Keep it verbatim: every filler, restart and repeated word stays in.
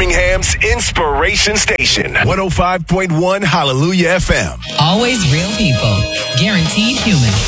Birmingham's Inspiration Station. one oh five point one Hallelujah F M. Always real people. Guaranteed human.